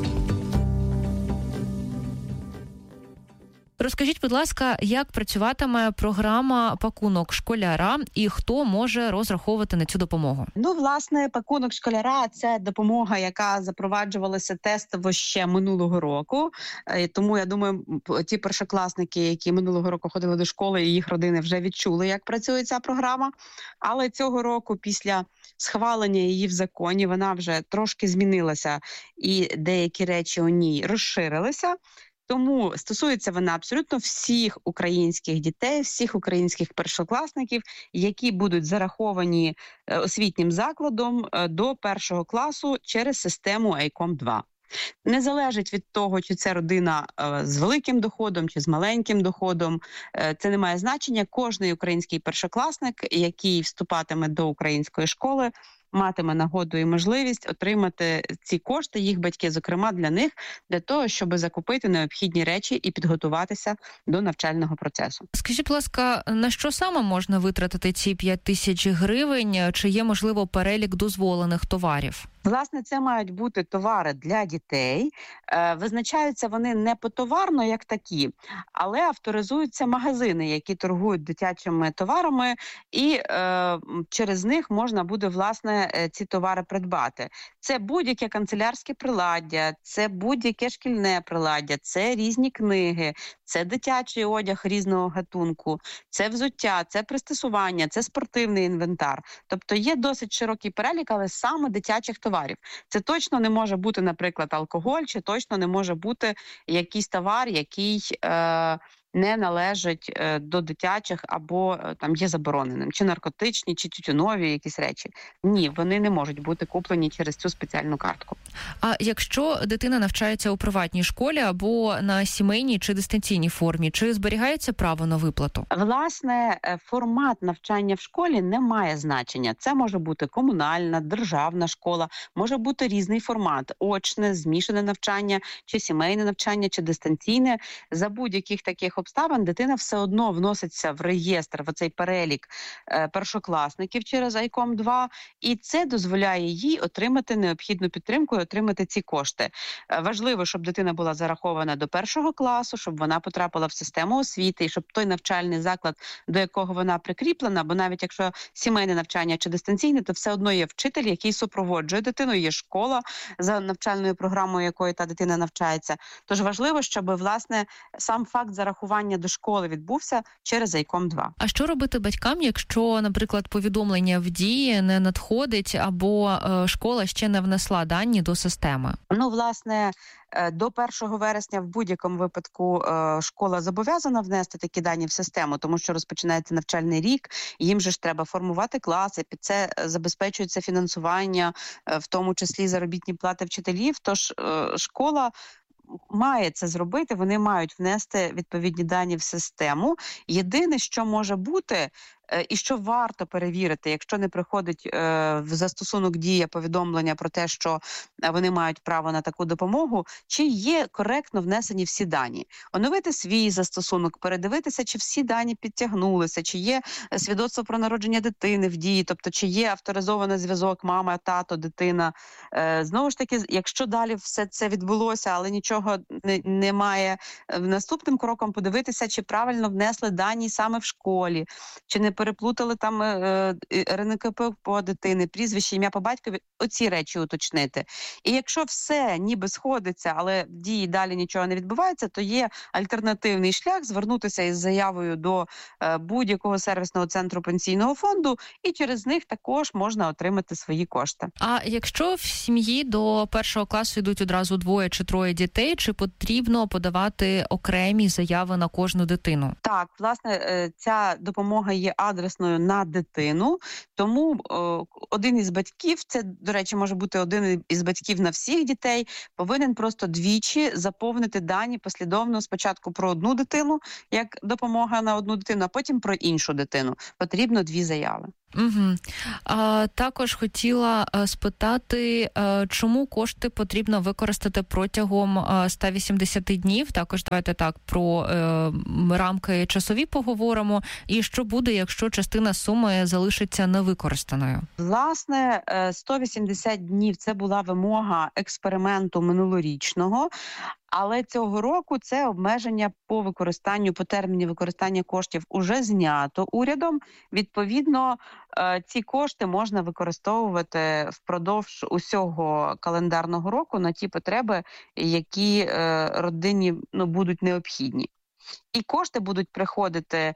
Розкажіть, будь ласка, як працюватиме програма «Пакунок школяра» і хто може розраховувати на цю допомогу?
Ну, власне, «Пакунок школяра» – це допомога, яка запроваджувалася тестово ще минулого року. Тому, я думаю, ті першокласники, які минулого року ходили до школи, і їх родини вже відчули, як працює ця програма. Але цього року, після схвалення її в законі, вона вже трошки змінилася, і деякі речі у ній розширилися. Тому стосується вона абсолютно всіх українських дітей, всіх українських першокласників, які будуть зараховані освітнім закладом до першого класу через систему ай ком два. Не залежить від того, чи це родина з великим доходом, чи з маленьким доходом. Це не має значення. Кожний український першокласник, який вступатиме до української школи, матиме нагоду і можливість отримати ці кошти, їх батьки, зокрема, для них, для того, щоб закупити необхідні речі і підготуватися до навчального процесу.
Скажіть, будь ласка, на що саме можна витратити ці п'ять тисяч гривень? Чи є, можливо, перелік дозволених товарів?
Власне, це мають бути товари для дітей. Е, визначаються вони не потоварно, як такі, але авторизуються магазини, які торгують дитячими товарами, і е, через них можна буде, власне, ці товари придбати. Це будь-яке канцелярське приладдя, це будь-яке шкільне приладдя, це різні книги, це дитячий одяг різного гатунку, це взуття, це пристосування, це спортивний інвентар. Тобто є досить широкий перелік, але саме дитячих товарів. Це точно не може бути, наприклад, алкоголь, чи точно не може бути якийсь товар, який е, не належать е, до дитячих або е, там є забороненим, чи наркотичні, чи тютюнові якісь речі. Ні, вони не можуть бути куплені через цю спеціальну картку.
А якщо дитина навчається у приватній школі або на сімейній чи дистанційній формі, чи зберігається право на виплату?
Власне, формат навчання в школі не має значення. Це може бути комунальна, державна школа, може бути різний формат – очне, змішане навчання, чи сімейне навчання, чи дистанційне. За будь-яких таких обставин дитина все одно вноситься в реєстр, в цей перелік е, першокласників через ай ком два, і це дозволяє їй отримати необхідну підтримку і отримати ці кошти. Е, важливо, щоб дитина була зарахована до першого класу, щоб вона потрапила в систему освіти, і щоб той навчальний заклад, до якого вона прикріплена, бо навіть якщо сімейне навчання чи дистанційне, то все одно є вчитель, який супроводжує дитину, є школа, за навчальною програмою якої та дитина навчається. Тож важливо, щоб, власне, сам факт зарахування до школи відбувся через ай ком два.
А що робити батькам, якщо, наприклад, повідомлення в Дії не надходить або е, школа ще не внесла дані до системи?
Ну, власне, до першого вересня в будь-якому випадку школа зобов'язана внести такі дані в систему, тому що розпочинається навчальний рік, їм же ж треба формувати класи, під це забезпечується фінансування, в тому числі заробітні плати вчителів, тож школа має це зробити, вони мають внести відповідні дані в систему. Єдине, що може бути, і що варто перевірити, якщо не приходить е, в застосунок Дія повідомлення про те, що вони мають право на таку допомогу, чи є коректно внесені всі дані. Оновити свій застосунок, передивитися, чи всі дані підтягнулися, чи є свідоцтво про народження дитини в Дії, тобто чи є авторизований зв'язок мама, тато, дитина. Е, знову ж таки, якщо далі все це відбулося, але нічого не, немає, наступним кроком подивитися, чи правильно внесли дані саме в школі, чи не переплутали там е, ер ен ка пе по дитини, прізвище, ім'я по батькові, оці речі уточнити. І якщо все ніби сходиться, але в Дії далі нічого не відбувається, то є альтернативний шлях звернутися із заявою до е, будь-якого сервісного центру пенсійного фонду, і через них також можна отримати свої кошти.
А якщо в сім'ї до першого класу йдуть одразу двоє чи троє дітей, чи потрібно подавати окремі заяви на кожну дитину?
Так, власне, е, ця допомога є адресною на дитину, тому о, один із батьків, це, до речі, може бути один із батьків на всіх дітей, повинен просто двічі заповнити дані послідовно спочатку про одну дитину, як допомога на одну дитину, а потім про іншу дитину. Потрібно дві заяви.
Угу. А, також хотіла а, спитати, а, чому кошти потрібно використати протягом а, сто вісімдесят днів? Також давайте так про а, рамки часові поговоримо. І що буде, якщо частина суми залишиться невикористаною?
Власне, сто вісімдесят днів – це була вимога експерименту минулорічного. Але цього року це обмеження по використанню, по терміні використання коштів уже знято урядом. Відповідно, ці кошти можна використовувати впродовж усього календарного року на ті потреби, які родині ну, будуть необхідні. І кошти будуть приходити,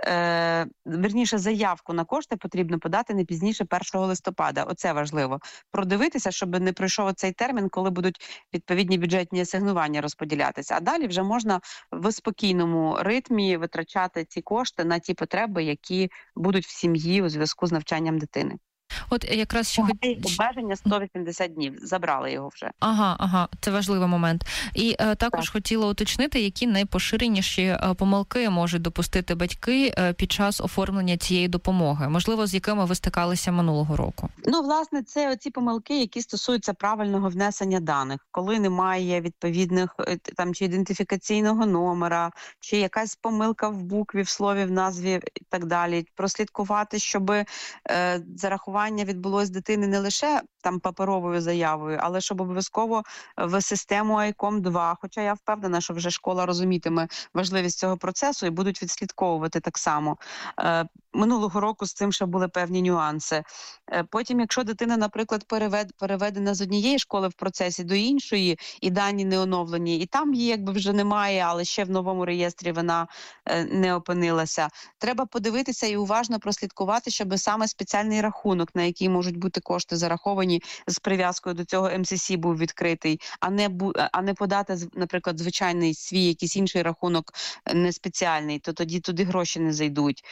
е, верніше, заявку на кошти потрібно подати не пізніше першого листопада. Оце важливо. Продивитися, щоб не пройшов цей термін, коли будуть відповідні бюджетні асигнування розподілятися. А далі вже можна в спокійному ритмі витрачати ці кошти на ті потреби, які будуть в сім'ї у зв'язку з навчанням дитини.
От якраз ще
обмеження сто вісімдесят днів, забрали його вже.
Ага, ага, це важливий момент. І е, також так. хотіла уточнити, які найпоширеніші е, помилки можуть допустити батьки е, під час оформлення цієї допомоги, можливо, з якими ви стикалися минулого року.
Ну, власне, це оці помилки, які стосуються правильного внесення даних, коли немає відповідних там чи ідентифікаційного номера, чи якась помилка в букві, в слові, в назві і так далі. Прослідкувати, щоб е, зарахування відбулось дитини не лише там паперовою заявою, але щоб обов'язково в систему ай ком два. Хоча я впевнена, що вже школа розумітиме важливість цього процесу і будуть відслідковувати так само. минулого року з цим ще були певні нюанси. Потім, якщо дитина, наприклад, перевед, переведена з однієї школи в процесі до іншої, і дані не оновлені, і там її якби вже немає, але ще в новому реєстрі вона не опинилася. Треба подивитися і уважно прослідкувати, щоб саме спеціальний рахунок, на який можуть бути кошти зараховані з прив'язкою до цього ем ес ес, був відкритий, а не, а не подати, наприклад, звичайний свій якийсь інший рахунок не спеціальний, то тоді туди гроші не зайдуть.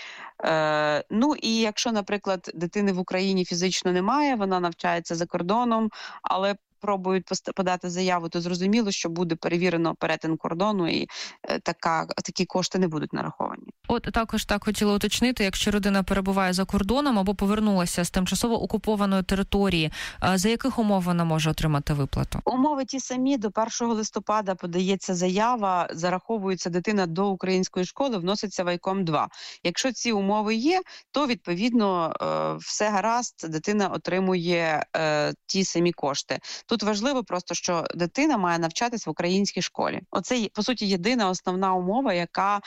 Е, ну і якщо, наприклад, дитини в Україні фізично немає, вона навчається за кордоном, але пробують подати заяву, то зрозуміло, що буде перевірено перетин кордону, і така, такі кошти не будуть нараховані.
От також так хотіла уточнити, якщо людина перебуває за кордоном або повернулася з тимчасово окупованої території, за яких умов вона може отримати виплату?
Умови ті самі. До першого листопада подається заява, зараховується дитина до української школи, вноситься вайком два. Якщо ці умови є, то, відповідно, все гаразд, дитина отримує ті самі кошти. Тут важливо просто, що дитина має навчатись в українській школі. Оце, по суті, єдина основна умова, яка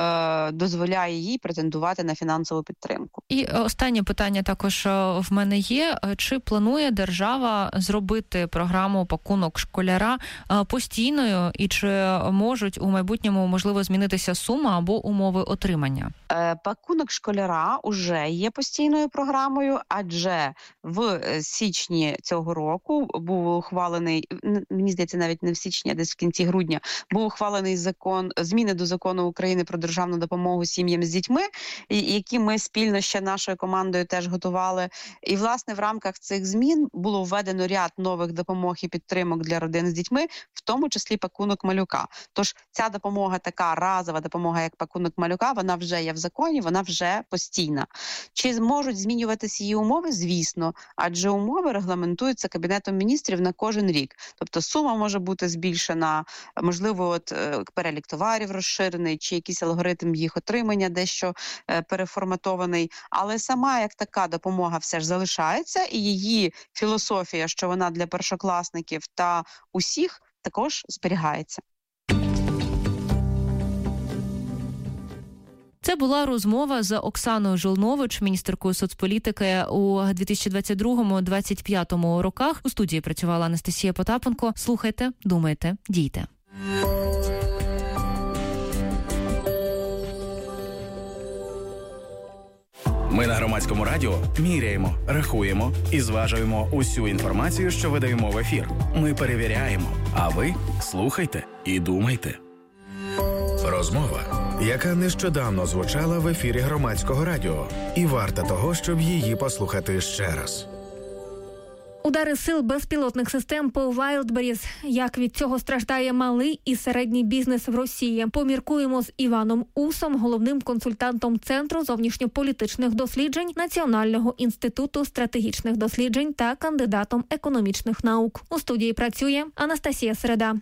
е, дозволяє їй претендувати на фінансову підтримку.
І останнє питання також в мене є. Чи планує держава зробити програму «Пакунок школяра» постійною? І чи можуть у майбутньому, можливо, змінитися сума або умови отримання?
Е, «Пакунок школяра» уже є постійною програмою, адже в січні цього року був ухвалений, мені здається, навіть не в січні, а десь в кінці грудня, був ухвалений закон, зміни до Закону України про державну допомогу сім'ям з дітьми, які ми спільно ще нашою командою теж готували. І, власне, в рамках цих змін було введено ряд нових допомог і підтримок для родин з дітьми, в тому числі пакунок малюка. Тож ця допомога, така разова допомога, як пакунок малюка, вона вже є в законі, вона вже постійна. Чи зможуть змінюватися її умови? Звісно, адже умови регламентуються Кабінетом міністрів на кожен рік. Тобто сума може бути збільшена, можливо, от перелік товарів розширений, чи якийсь алгоритм їх отримання дещо переформатований. Але сама як така допомога все ж залишається, і її філософія, що вона для першокласників та усіх, також зберігається.
Це була розмова з Оксаною Жолнович, міністеркою соцполітики у дві тисячі двадцять другому - двадцять п'ятому роках. У студії працювала Анастасія Потапенко. Слухайте, думайте, дійте.
Ми на Громадському радіо міряємо, рахуємо і зважуємо усю інформацію, що видаємо в ефір. Ми перевіряємо, а ви слухайте і думайте.
Розмова, яка нещодавно звучала в ефірі Громадського радіо, і варта того, щоб її послухати ще раз.
Удари сил безпілотних систем по Wildberries. Як від цього страждає малий і середній бізнес в Росії? Поміркуємо з Іваном Усом, головним консультантом Центру зовнішньополітичних досліджень Національного інституту стратегічних досліджень та кандидатом економічних наук. У студії працює Анастасія Середа.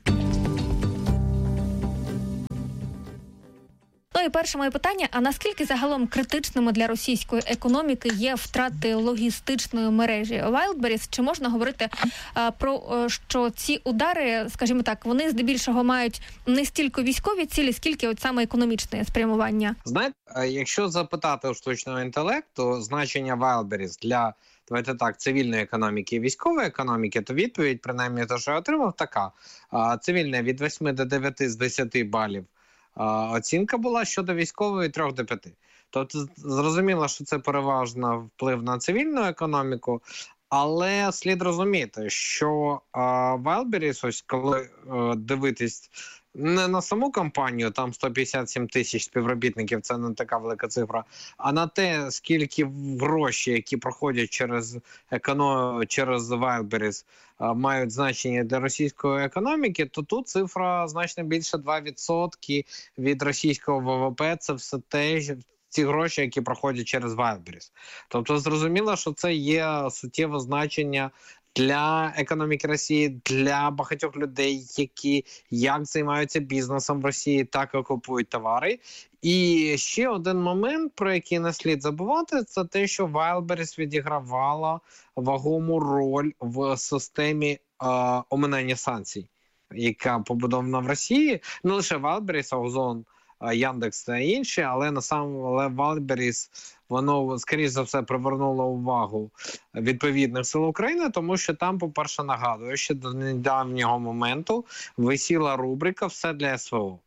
Ну і перше моє питання, а наскільки загалом критичними для російської економіки є втрати логістичної мережі Wildberries? Чи можна говорити а, про, що ці удари, скажімо так, вони здебільшого мають не стільки військові цілі, скільки от саме економічне спрямування?
Знаєте, якщо запитати у штучного інтелекту значення Wildberries для, давайте так, цивільної економіки і військової економіки, то відповідь, принаймні, те, що я отримав, така. Цивільна від восьми до дев'яти з десяти балів. Оцінка була щодо військової трьох до п'яти. Тобто зрозуміло, що це переважно вплив на цивільну економіку, але слід розуміти, що Wildberries, ось коли дивитись не на саму компанію, там сто п'ятдесят сім тисяч співробітників, це не така велика цифра, а на те, скільки гроші, які проходять через економ... через Wildberries, мають значення для російської економіки, то тут цифра значно більше два відсотки від російського ВВП. Це все те, ці гроші, які проходять через Wildberries. Тобто зрозуміло, що це є суттєве значення для економіки Росії, для багатьох людей, які як займаються бізнесом в Росії, так і купують товари. І ще один момент, про який не слід забувати, це те, що Wildberries відігравала вагому роль в системі е, оминання санкцій, яка побудована в Росії. Не лише Wildberries, а Озон, Яндекс та інші, але на сам але Вайлберріс, воно, скоріш за все, привернуло увагу відповідних сил України, тому що там, по-перше, нагадую, що до недавнього моменту висіла рубрика «Все для СВО».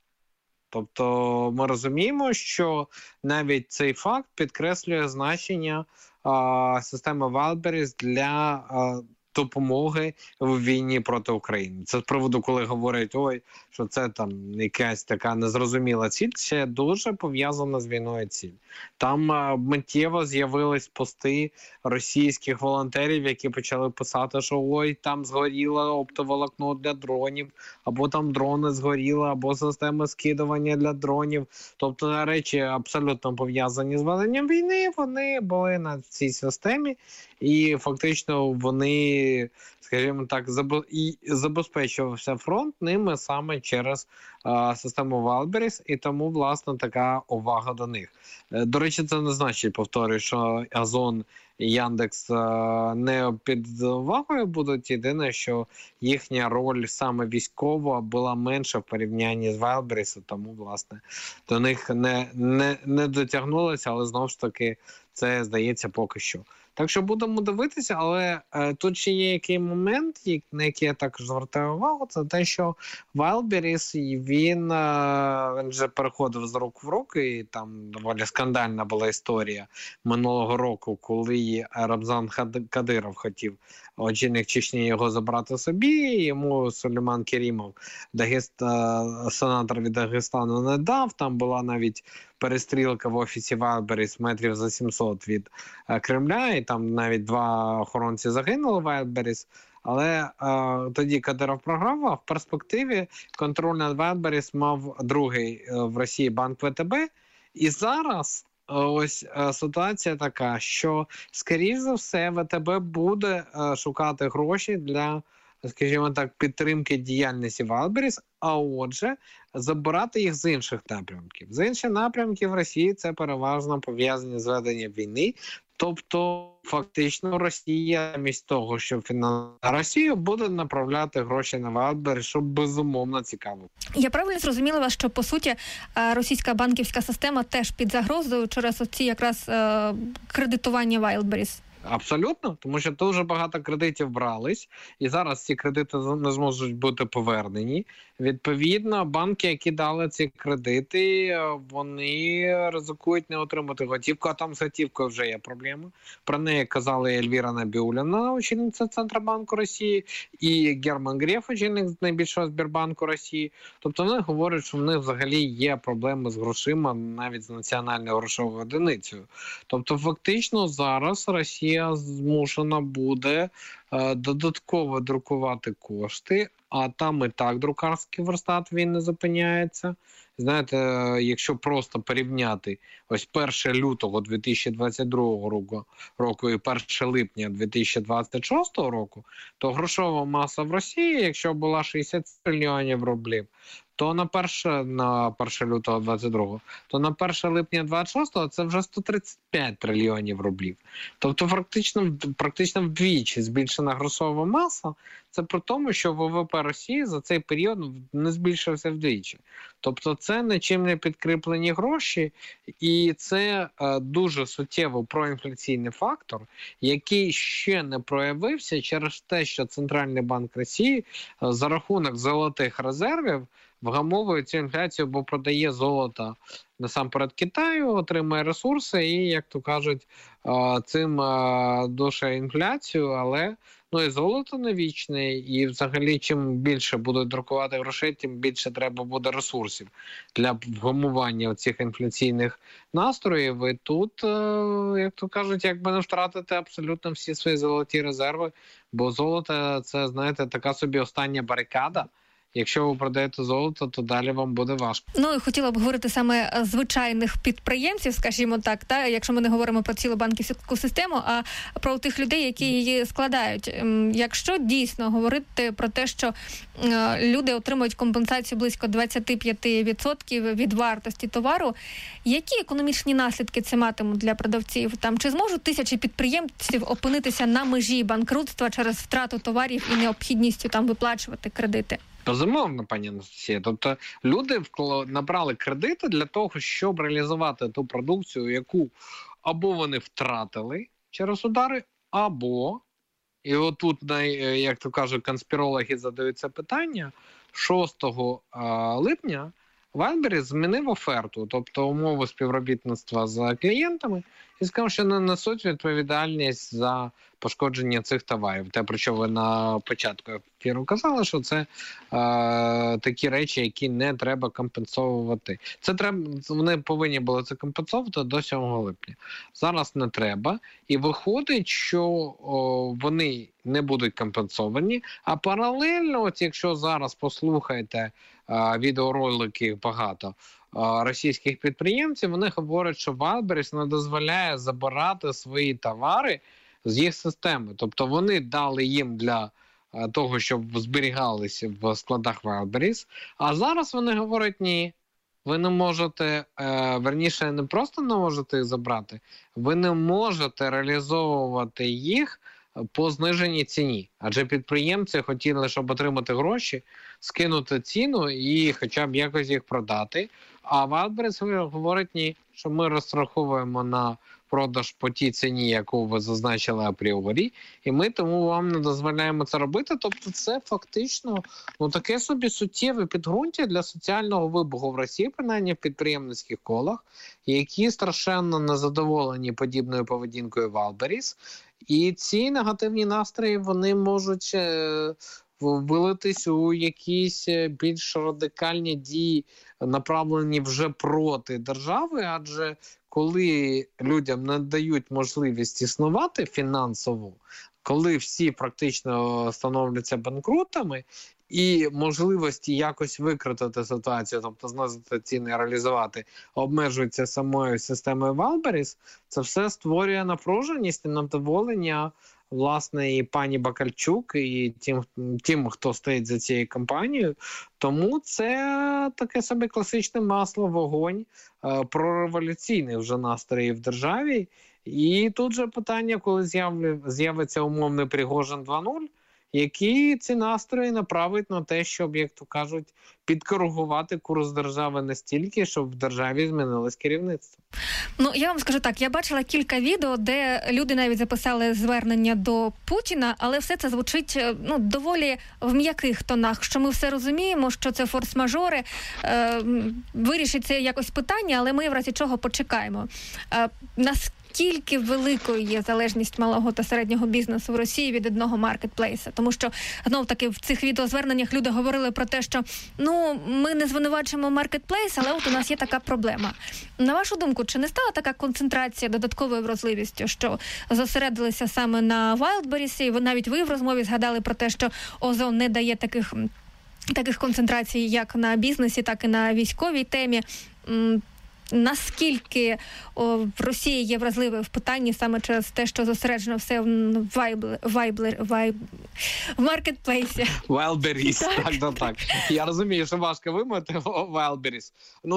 Тобто ми розуміємо, що навіть цей факт підкреслює значення а, системи Вайлберріс для а, допомоги в війні проти України. Це з приводу, коли говорять, ой, що це там якась така незрозуміла ціль, ще дуже пов'язана з війною ціль. Там а, миттєво з'явились пости російських волонтерів, які почали писати, що ой, там згоріло оптоволокно для дронів, або там дрони згоріли, або системи скидування для дронів. Тобто речі абсолютно пов'язані з веденням війни, вони були на цій системі, і фактично вони, скажімо так, і забезпечувався фронт ними саме через а, систему Вайлберріс, і тому, власне, така увага до них. До речі, це не значить, повторюю, що Озон і Яндекс а, не під увагою будуть. Єдине, що їхня роль саме військова була менша в порівнянні з Вайлберрісом, тому, власне, до них не, не, не дотягнулося, але, знову ж таки, це, здається, поки що. Так що будемо дивитися, але е, тут ще є який момент, на який я також звертаю увагу, це те, що Вайлберріс, він, е, він вже переходив з рук в руки, і там доволі скандальна була історія минулого року, коли Рамзан Кадиров хотів, очільник Чечні, його забрати собі, йому Сулейман Керімов, Дагест... сенатор від Дагестану, не дав, там була навіть перестрілка в офісі Вайлберріс метрів за сімсот від Кремля, і там навіть два охоронці загинули в Вайлберріс. Але е, тоді Кадиров програв, а в перспективі контроль над Вайлберріс мав другий е, в Росії банк ВТБ. І зараз е, ось е, ситуація така, що, скоріш за все, ВТБ буде е, шукати гроші для, скажімо так, підтримки діяльності Вайлберріс, а отже, забирати їх з інших напрямків. З інших напрямків в Росії це переважно пов'язані з веденням війни. Тобто, фактично, Росія, замість того, щоб фінансувати Росію, буде направляти гроші на Вайлберріс, що безумовно цікаво.
Я правильно зрозуміла вас, що, по суті, російська банківська система теж під загрозою через оці якраз кредитування Вайлберріс?
Абсолютно, тому що дуже багато кредитів брались, і зараз ці кредити не зможуть бути повернені. Відповідно, банки, які дали ці кредити, вони ризикують не отримати готівку, а там з готівкою вже є проблема. Про неї казали Ельвіра Набіулліна, очільниця Центробанку Росії, і Герман Греф, очільник найбільшого Сбербанку Росії. Тобто вони говорять, що в них взагалі є проблеми з грошима, навіть з національною грошовою одиницею. Тобто фактично зараз Росія змушена буде е, додатково друкувати кошти, а там і так друкарський верстат, він не зупиняється. Знаєте, якщо просто порівняти ось перше лютого дві тисячі двадцять другого року, року і перше липня дві тисячі двадцять шостого року, то грошова маса в Росії, якщо була шістдесят трильйонів рублів, то на перше, на перше лютого двадцять другого, то на перше липня двадцять шостого це вже сто тридцять п'ять трильйонів рублів. Тобто практично, практично вдвічі збільшена грошова маса. Це при тому, що ВВП Росії за цей період не збільшився вдвічі. Тобто це нічим не підкріплені гроші, і це е, дуже суттєво проінфляційний фактор, який ще не проявився через те, що Центральний банк Росії е, за рахунок золотих резервів вгамовує цю інфляцію, бо продає золото насамперед Китаю, отримує ресурси і, як то кажуть, цим душає інфляцію, але ну і золото не вічне, і взагалі чим більше будуть друкувати грошей, тим більше треба буде ресурсів для вгамування цих інфляційних настроїв. І тут, як то кажуть, якби не втратити абсолютно всі свої золоті резерви, бо золото – це, знаєте, така собі остання барикада. Якщо ви продаєте золото, то далі вам буде важко.
Ну, і хотіла б говорити саме звичайних підприємців, скажімо так, та якщо ми не говоримо про цілу банківську систему, а про тих людей, які її складають. Якщо дійсно говорити про те, що люди отримують компенсацію близько двадцять п'ять відсотків від вартості товару, які економічні наслідки це матимуть для продавців? Там чи зможуть тисячі підприємців опинитися на межі банкрутства через втрату товарів і необхідністю там виплачувати кредити?
Безумовно, пані Анастасія. Тобто люди набрали кредити для того, щоб реалізувати ту продукцію, яку або вони втратили через удари, або, і отут, як то кажуть, конспірологи задають це питання, шостого липня Wildberries змінив оферту, тобто умови співробітництва з клієнтами, і сказав, що не несуть відповідальність за пошкодження цих товарів. Те, про що ви на початку ефіру казали, що це е, такі речі, які не треба компенсовувати. Це треба, вони повинні були це компенсовувати до сьомого липня. Зараз не треба. І виходить, що о, вони не будуть компенсовані, а паралельно, от якщо зараз послухаєте е, відеоролики багато, російських підприємців, вони говорять, що Wildberries не дозволяє забирати свої товари з їх системи. Тобто вони дали їм для того, щоб зберігалися в складах Wildberries, а зараз вони говорять, ні, ви не можете, верніше, не просто не можете їх забрати, ви не можете реалізовувати їх по зниженій ціні. Адже підприємці хотіли, щоб отримати гроші, скинути ціну і хоча б якось їх продати. А Wildberries говорить, ні, що ми розраховуємо на продаж по тій ціні, яку ви зазначили апріорі, і ми тому вам не дозволяємо це робити. Тобто це фактично ну, таке собі суттєве підґрунтя для соціального вибуху в Росії, принаймні в підприємницьких колах, які страшенно незадоволені подібною поведінкою Wildberries. І ці негативні настрої, вони можуть е, вилитись у якісь більш радикальні дії, направлені вже проти держави, адже коли людям не дають можливість існувати фінансово, коли всі практично становляться банкрутами, і можливості якось викритати ситуацію, тобто знизити ціни, реалізувати, обмежуються самою системою Wildberries, це все створює напруженість і невдоволення, власне, і пані Бакальчук, і тим, тим, хто стоїть за цією компанією. Тому це таке собі класичне масло, вогонь, е, прореволюційний вже настрої в державі. І тут же питання, коли з'явиться умовний Пригожин два нуль, які ці настрої направить на те, щоб, як то кажуть, підкоригувати курс держави настільки, щоб в державі змінилось керівництво.
Ну, я вам скажу так, я бачила кілька відео, де люди навіть записали звернення до Путіна, але все це звучить ну, доволі в м'яких тонах, що ми все розуміємо, що це форс-мажори, е, вирішить це якось питання, але ми в разі чого почекаємо. Е, нас Наскільки великою є залежність малого та середнього бізнесу в Росії від одного маркетплейса? Тому що, знов-таки, в цих відеозверненнях люди говорили про те, що ну, ми не звинувачуємо маркетплейс, але от у нас є така проблема. На вашу думку, чи не стала така концентрація додатковою вразливістю, що зосередилися саме на Wildberries, і ви навіть ви в розмові згадали про те, що Озон не дає таких, таких концентрацій як на бізнесі, так і на військовій темі? Наскільки о, в Росії є вразливою в питанні саме через те, що зосереджено все в вайблер, вайблер, вайб... в маркетплейсі?
Wildberries, так, так, так. Я розумію, що важко вимовити Wildberries. Ну,